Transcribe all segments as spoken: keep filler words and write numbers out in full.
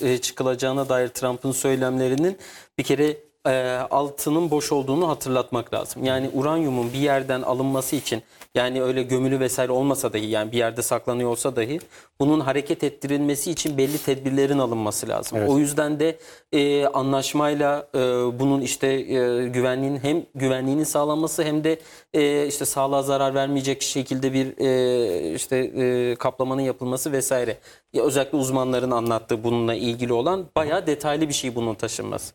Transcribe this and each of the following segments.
e, çıkılacağına dair Trump'ın söylemlerinin bir kere e, altının boş olduğunu hatırlatmak lazım. Yani uranyumun bir yerden alınması için, yani öyle gömülü vesaire olmasa dahi, yani bir yerde saklanıyor olsa dahi bunun hareket ettirilmesi için belli tedbirlerin alınması lazım. Evet. O yüzden de e, anlaşmayla e, bunun işte e, güvenliğin hem güvenliğinin sağlanması hem de e, işte sağlığa zarar vermeyecek şekilde bir e, işte e, kaplamanın yapılması vesaire. Ya özellikle uzmanların anlattığı bununla ilgili olan bayağı detaylı bir şey bunun taşınması.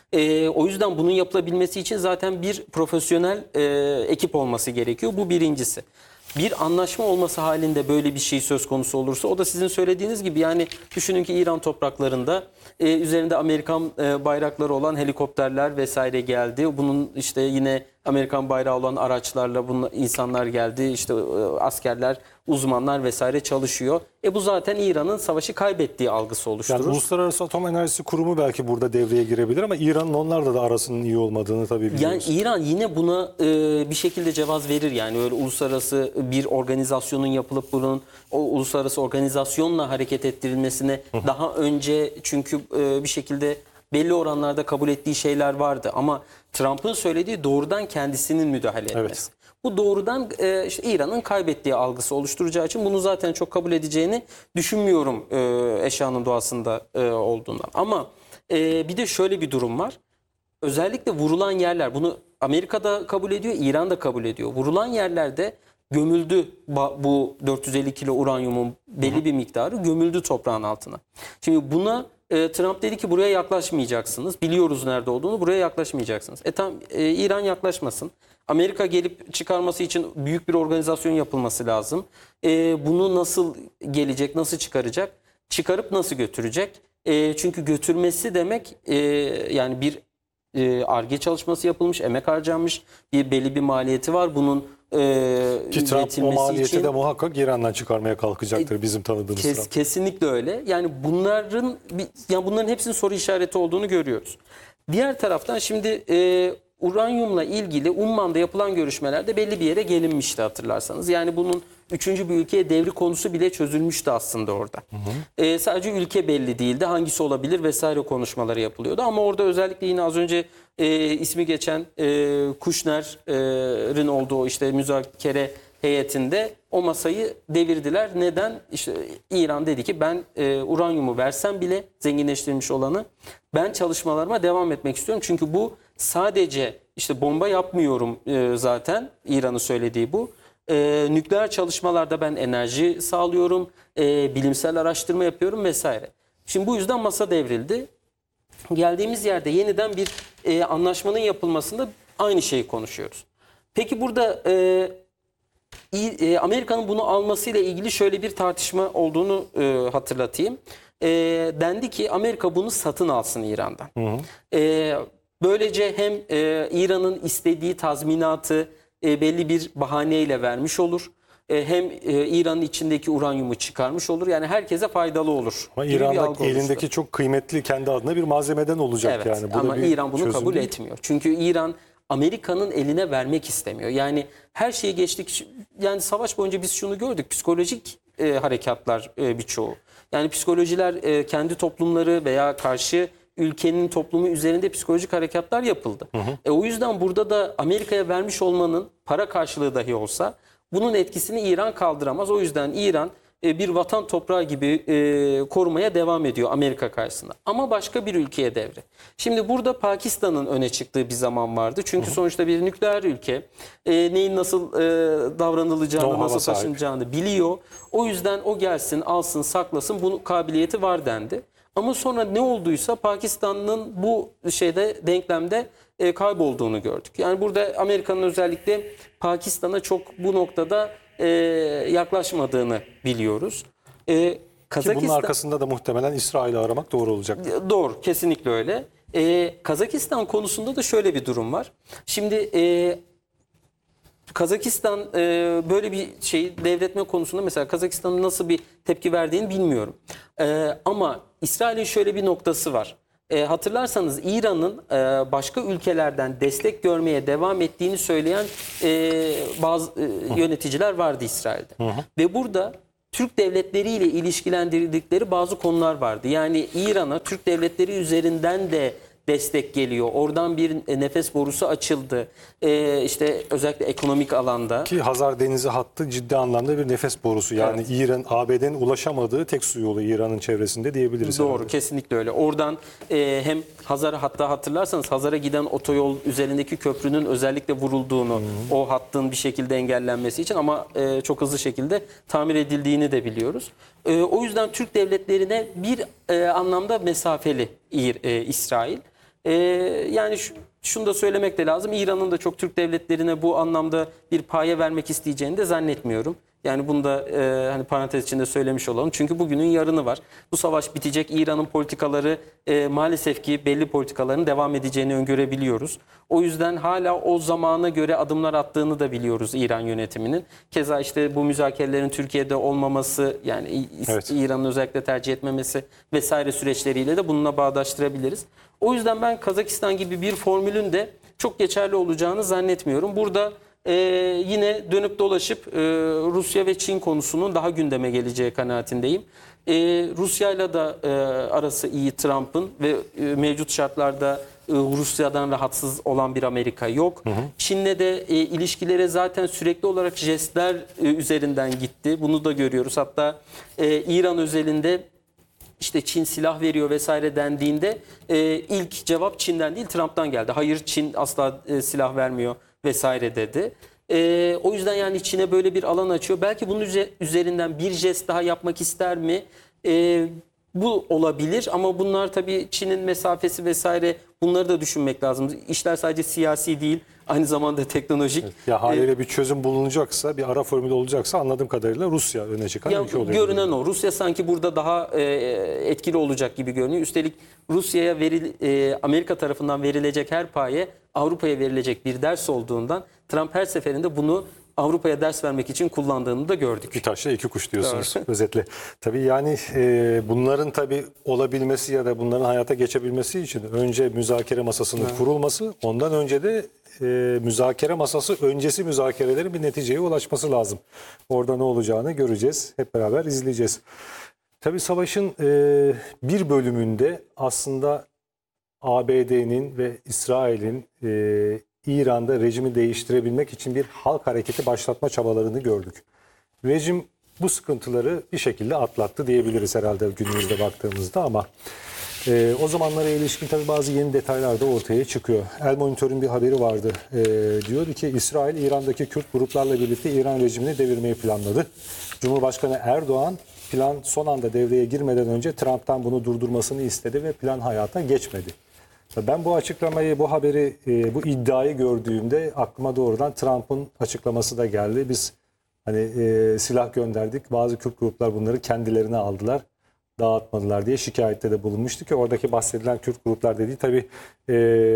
E, o yüzden bunun yapılabilmesi için zaten bir profesyonel e, ekip olması gerekiyor. Bu birincisi. Bir anlaşma olması halinde böyle bir şey söz konusu olursa, o da sizin söylediğiniz gibi, yani düşünün ki İran topraklarında e, üzerinde Amerikan e, bayrakları olan helikopterler vesaire geldi. Bunun işte yine Amerikan bayrağı olan araçlarla bunun insanlar geldi. İşte e, askerler, uzmanlar vesaire çalışıyor. E bu zaten İran'ın savaşı kaybettiği algısı oluşturur. Yani Uluslararası Atom Enerjisi Kurumu belki burada devreye girebilir ama İran'ın onlarla da arasının iyi olmadığını tabii biliyoruz. Yani İran yine buna e, bir şekilde cevaz verir. Yani öyle uluslararası bir organizasyonun yapılıp bunun o uluslararası organizasyonla hareket ettirilmesine daha önce, çünkü e, bir şekilde belli oranlarda kabul ettiği şeyler vardı. Ama Trump'ın söylediği doğrudan kendisinin müdahale etmesi. Evet. Bu doğrudan e, işte İran'ın kaybettiği algısı oluşturacağı için bunu zaten çok kabul edeceğini düşünmüyorum e, eşyanın doğasında e, olduğundan. Ama e, bir de şöyle bir durum var. Özellikle vurulan yerler, bunu Amerika'da kabul ediyor, İran da kabul ediyor. Vurulan yerlerde gömüldü bu dört yüz elli kilo uranyumun belli bir miktarı gömüldü toprağın altına. Şimdi buna e, Trump dedi ki buraya yaklaşmayacaksınız. Biliyoruz nerede olduğunu, buraya yaklaşmayacaksınız. E tam e, İran yaklaşmasın. Amerika gelip çıkarması için büyük bir organizasyon yapılması lazım. E, bunu nasıl gelecek, nasıl çıkaracak? Çıkarıp nasıl götürecek? E, çünkü götürmesi demek e, yani bir Ar-Ge çalışması yapılmış, emek harcanmış, bir belli bir maliyeti var. Bunun e, Ki Trump o maliyeti için, de muhakkak İran'dan çıkarmaya kalkacaktır e, bizim tanıdığımız kes, Trump. Kesinlikle öyle. Yani bunların yani bunların hepsinin soru işareti olduğunu görüyoruz. Diğer taraftan şimdi e, uranyumla ilgili Umman'da yapılan görüşmelerde belli bir yere gelinmişti, hatırlarsanız. Yani bunun üçüncü bir ülkeye devri konusu bile çözülmüştü aslında orada. Hı hı. E, sadece ülke belli değildi, hangisi olabilir vesaire konuşmaları yapılıyordu. Ama orada özellikle yine az önce e, ismi geçen e, Kushner'in olduğu işte müzakere heyetinde o masayı devirdiler. Neden? İşte İran dedi ki ben e, uranyumu versem bile, zenginleştirilmiş olanı, ben çalışmalarıma devam etmek istiyorum. Çünkü bu sadece işte bomba yapmıyorum e, zaten, İran'ın söylediği bu. E, nükleer çalışmalarda ben enerji sağlıyorum, e, bilimsel araştırma yapıyorum vesaire. Şimdi bu yüzden masa devrildi. Geldiğimiz yerde yeniden bir e, anlaşmanın yapılmasında aynı şeyi konuşuyoruz. Peki burada e, Amerika'nın bunu almasıyla ilgili şöyle bir tartışma olduğunu e, hatırlatayım. E, dendi ki Amerika bunu satın alsın İran'dan. Hı hı. E, böylece hem e, İran'ın istediği tazminatı e, belli bir bahaneyle vermiş olur. E, hem e, İran'ın içindeki uranyumu çıkarmış olur. Yani herkese faydalı olur. Ama İran'daki elindeki oluştu. Çok kıymetli kendi adına bir malzemeden olacak, evet, yani. Bu ama İran bunu kabul değil. etmiyor. Çünkü İran Amerika'nın eline vermek istemiyor. Yani her şeyi geçtik. Yani savaş boyunca biz şunu gördük. Psikolojik e, harekatlar e, birçoğu. Yani psikolojiler e, kendi toplumları veya karşı ülkenin toplumu üzerinde psikolojik harekatlar yapıldı. Hı hı. E, o yüzden burada da Amerika'ya vermiş olmanın para karşılığı dahi olsa bunun etkisini İran kaldıramaz. O yüzden İran e, bir vatan toprağı gibi e, korumaya devam ediyor Amerika karşısında. Ama başka bir ülkeye devre. Şimdi burada Pakistan'ın öne çıktığı bir zaman vardı. Çünkü hı hı. sonuçta bir nükleer ülke e, neyin nasıl e, davranılacağını, Doğu nasıl taşınacağını biliyor. O yüzden o gelsin, alsın, saklasın, bu kabiliyeti var dendi. Ama sonra ne olduysa Pakistan'ın bu şeyde, denklemde e, kaybolduğunu gördük. Yani burada Amerika'nın özellikle Pakistan'a çok bu noktada e, yaklaşmadığını biliyoruz. E, Kazakistan... Ki bunun arkasında da muhtemelen İsrail'i aramak doğru olacak. Doğru, kesinlikle öyle. E, Kazakistan konusunda da şöyle bir durum var. Şimdi e, Kazakistan e, böyle bir şeyi devretme konusunda mesela Kazakistan'ın nasıl bir tepki verdiğini bilmiyorum. E, ama İsrail'in şöyle bir noktası var. E, hatırlarsanız İran'ın e, başka ülkelerden destek görmeye devam ettiğini söyleyen e, bazı e, yöneticiler vardı İsrail'de. Hı hı. Ve burada Türk devletleriyle ilişkilendirdikleri bazı konular vardı. Yani İran'a Türk devletleri üzerinden de destek geliyor. Oradan bir nefes borusu açıldı. Ee, işte özellikle ekonomik alanda. Ki Hazar Denizi hattı ciddi anlamda bir nefes borusu. Yani Evet. İran, A B D'nin ulaşamadığı tek su yolu İran'ın çevresinde diyebiliriz. Doğru, herhalde. kesinlikle öyle. Oradan e, hem Hazar'a, hatta hatırlarsanız Hazar'a giden otoyol üzerindeki köprünün özellikle vurulduğunu, hmm. o hattın bir şekilde engellenmesi için, ama e, çok hızlı şekilde tamir edildiğini de biliyoruz. E, o yüzden Türk devletlerine bir e, anlamda mesafeli İr, e, İsrail. E, yani şu, şunu da söylemek de lazım. İran'ın da çok Türk devletlerine bu anlamda bir paye vermek isteyeceğini de zannetmiyorum. Yani bunu da e, hani parantez içinde söylemiş olalım. Çünkü bugünün yarını var. Bu savaş bitecek. İran'ın politikaları e, maalesef ki belli politikaların devam edeceğini öngörebiliyoruz. O yüzden hala o zamana göre adımlar attığını da biliyoruz İran yönetiminin. Keza işte bu müzakerelerin Türkiye'de olmaması, yani Evet. İran'ın özellikle tercih etmemesi vesaire süreçleriyle de bununla bağdaştırabiliriz. O yüzden ben Kazakistan gibi bir formülün de çok geçerli olacağını zannetmiyorum. Burada Ee, yine dönüp dolaşıp e, Rusya ve Çin konusunun daha gündeme geleceği kanaatindeyim. Ee, Rusya'yla da e, arası iyi Trump'ın ve e, mevcut şartlarda e, Rusya'dan rahatsız olan bir Amerika yok. Hı hı. Çin'le de e, ilişkilere zaten sürekli olarak jestler e, üzerinden gitti. Bunu da görüyoruz. Hatta e, İran özelinde işte Çin silah veriyor vesaire dendiğinde e, ilk cevap Çin'den değil Trump'tan geldi. Hayır, Çin asla e, silah vermiyor vesaire dedi. Ee, o yüzden yani Çin'e böyle bir alan açıyor. Belki bunun üzerinden bir jest daha yapmak ister mi? Ee, bu olabilir ama bunlar tabii Çin'in mesafesi vesaire, bunları da düşünmek lazım. İşler sadece siyasi değil, aynı zamanda teknolojik. Evet. Ya haliyle bir çözüm bulunacaksa, bir ara formülü olacaksa anladığım kadarıyla Rusya öne çıkan Ya, ülke oluyor. görünen o. Rusya sanki burada daha e, etkili olacak gibi görünüyor. Üstelik Rusya'ya veril, e, Amerika tarafından verilecek her paye Avrupa'ya verilecek bir ders olduğundan Trump her seferinde bunu Avrupa'ya ders vermek için kullandığını da gördük. Bir taşla iki kuş diyorsunuz özetle. Tabii yani e, bunların tabii olabilmesi ya da bunların hayata geçebilmesi için önce müzakere masasının evet. kurulması, ondan önce de e, müzakere masası öncesi müzakerelerin bir neticeye ulaşması lazım. Orada ne olacağını göreceğiz. Hep beraber izleyeceğiz. Tabii savaşın e, bir bölümünde aslında A B D'nin ve İsrail'in e, İran'da rejimi değiştirebilmek için bir halk hareketi başlatma çabalarını gördük. Rejim bu sıkıntıları bir şekilde atlattı diyebiliriz herhalde günümüzde baktığımızda, ama e, o zamanlara ilişkin tabii bazı yeni detaylar da ortaya çıkıyor. El Monitör'ün bir haberi vardı. E, diyordu ki İsrail İran'daki Kürt gruplarla birlikte İran rejimini devirmeyi planladı. Cumhurbaşkanı Erdoğan plan son anda devreye girmeden önce Trump'tan bunu durdurmasını istedi ve plan hayata geçmedi. Ben bu açıklamayı, bu haberi, bu iddiayı gördüğümde aklıma doğrudan Trump'ın açıklaması da geldi. Biz hani e, silah gönderdik, bazı Kürt gruplar bunları kendilerine aldılar, dağıtmadılar diye şikayette de bulunmuştu ki oradaki bahsedilen Kürt gruplar dediği tabii e,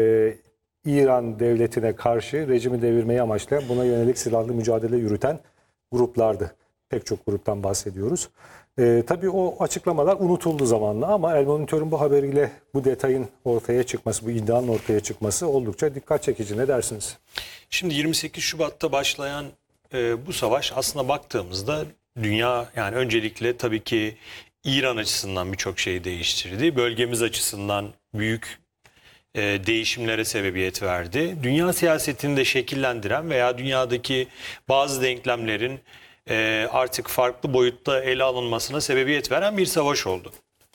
İran devletine karşı rejimi devirmeyi amaçlayan, buna yönelik silahlı mücadele yürüten gruplardı. Pek çok gruptan bahsediyoruz. Ee, tabii o açıklamalar unutuldu zamanla, ama El Monitör'ün bu haberiyle bu detayın ortaya çıkması, bu iddianın ortaya çıkması oldukça dikkat çekici. Ne dersiniz? Şimdi yirmi sekiz Şubat'ta başlayan e, bu savaş aslında baktığımızda dünya, yani öncelikle tabii ki İran açısından birçok şeyi değiştirdi. Bölgemiz açısından büyük e, değişimlere sebebiyet verdi. Dünya siyasetini de şekillendiren veya dünyadaki bazı denklemlerin E, artık farklı boyutta ele alınmasına sebebiyet veren bir savaş oldu.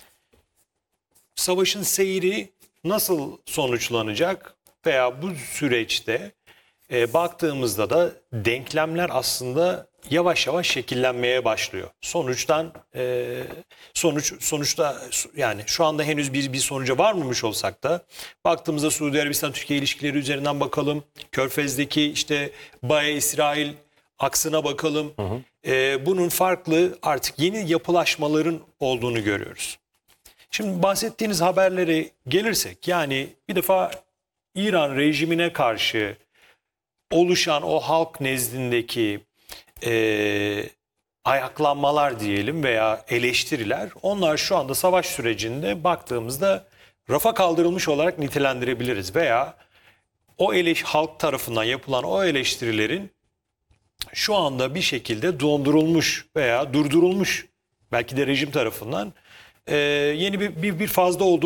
Savaşın seyri nasıl sonuçlanacak veya bu süreçte e, baktığımızda da denklemler aslında yavaş yavaş şekillenmeye başlıyor. Sonuçtan e, sonuç sonuçta yani şu anda henüz bir bir sonuca varmamış olsak da baktığımızda Suudi Arabistan Türkiye ilişkileri üzerinden bakalım. Körfez'deki işte Baye İsrail aksına bakalım. Hı hı. Ee, bunun farklı artık yeni yapılaşmaların olduğunu görüyoruz. Şimdi bahsettiğiniz haberlere gelirsek, yani bir defa İran rejimine karşı oluşan o halk nezdindeki e, ayaklanmalar diyelim veya eleştiriler, onlar şu anda savaş sürecinde baktığımızda rafa kaldırılmış olarak nitelendirebiliriz veya o eleş halk tarafından yapılan o eleştirilerin şu anda bir şekilde dondurulmuş veya durdurulmuş belki de rejim tarafından e, yeni bir, bir, bir fazda olduğu